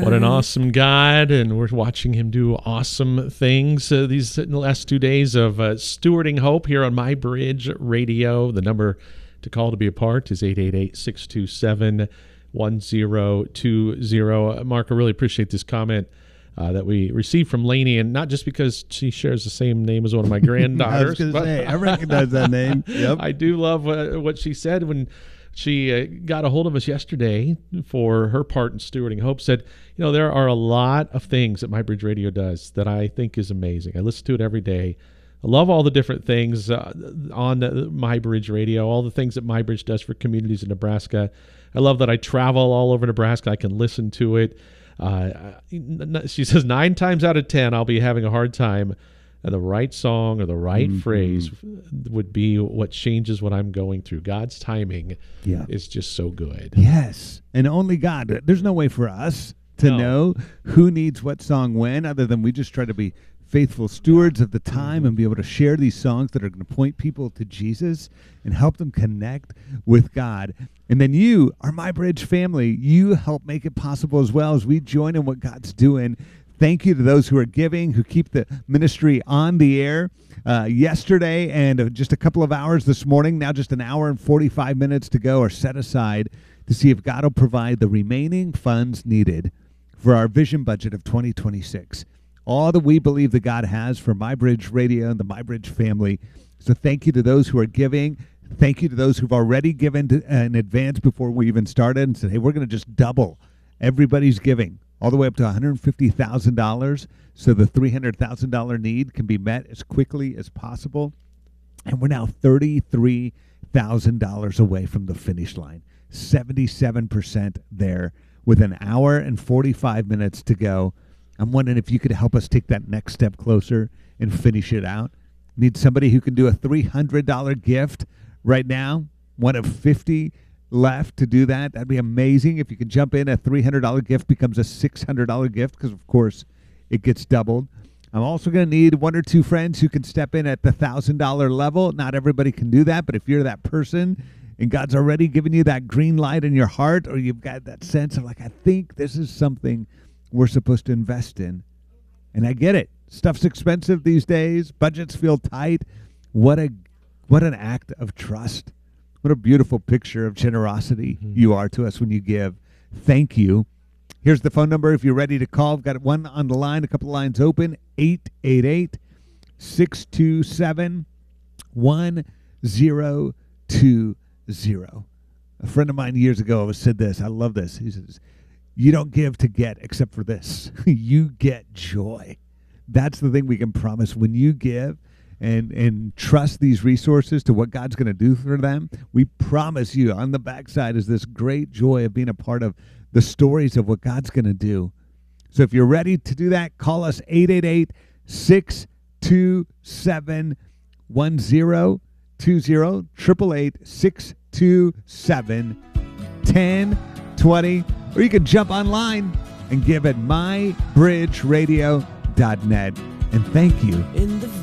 What an awesome God, and we're watching him do awesome things these last 2 days of stewarding hope here on My Bridge Radio. The number to call to be a part is 888-627-1020. Mark, I really appreciate this comment that we received from Lainey, and not just because she shares the same name as one of my granddaughters. I was going to say, I recognize that name. Yep. I do love what she said when she got a hold of us yesterday for her part in stewarding hope. Said, there are a lot of things that My Bridge Radio does that I think is amazing. I listen to it every day. I love all the different things on My Bridge Radio, all the things that My Bridge does for communities in Nebraska. I love that I travel all over Nebraska. I can listen to it. She says 9 times out of 10, I'll be having a hard time. And the right song or the right phrase would be what changes what I'm going through. God's timing is just so good. Yes, and only God. There's no way for us to know who needs what song when, other than we just try to be faithful stewards of the time and be able to share these songs that are going to point people to Jesus and help them connect with God. And then you, our My Bridge family, you help make it possible as well as we join in what God's doing. Thank you to those who are giving, who keep the ministry on the air. Yesterday and just a couple of hours this morning, now just an hour and 45 minutes to go, are set aside to see if God will provide the remaining funds needed for our vision budget of 2026. All that we believe that God has for My Bridge Radio and the My Bridge family. So thank you to those who are giving. Thank you to those who've already given in advance before we even started and said, hey, we're going to just double everybody's giving, all the way up to $150,000, so the $300,000 need can be met as quickly as possible. And we're now $33,000 away from the finish line, 77% there with an hour and 45 minutes to go. I'm wondering if you could help us take that next step closer and finish it out. Need somebody who can do a $300 gift right now, one of 50 left to do that. That'd be amazing. If you can jump in, a $300 gift becomes a $600 gift because, of course, it gets doubled. I'm also going to need 1 or 2 friends who can step in at the $1,000 level. Not everybody can do that, but if you're that person and God's already given you that green light in your heart, or you've got that sense of like, I think this is something we're supposed to invest in. And I get it. Stuff's expensive these days. Budgets feel tight. What an act of trust. What a beautiful picture of generosity you are to us when you give. Thank you. Here's the phone number if you're ready to call. I've got one on the line, a couple of lines open, 888-627-1020. A friend of mine years ago said this. I love this. He says, you don't give to get except for this. You get joy. That's the thing we can promise. When you give and trust these resources to what God's going to do for them, we promise you on the backside is this great joy of being a part of the stories of what God's going to do. So if you're ready to do that, call us 888-627-1020, 888-627-1020, or you can jump online and give at mybridgeradio.net. And thank you